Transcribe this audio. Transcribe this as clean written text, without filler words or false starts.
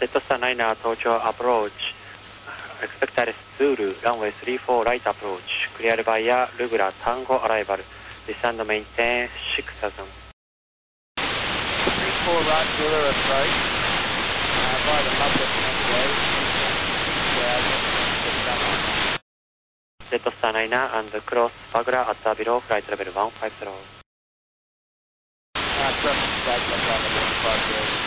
Star 9er, Tokyo approach. Expect Alice Zulu, runway 34, right approach. Cleared via Lugura, Tango arrival. Descend maintain 6000. 34 right, Zulu approach. By the public runway, 6000. Delta Star 9er and cross Bagura at below flight level 150. Cross Bagura, 150.